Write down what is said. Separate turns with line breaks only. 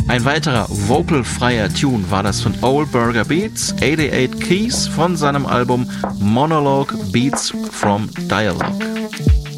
Ein weiterer vocalfreier Tune war das von Old Burger Beats, 88 Keys von seinem Album Monologue Beats from Dialogue.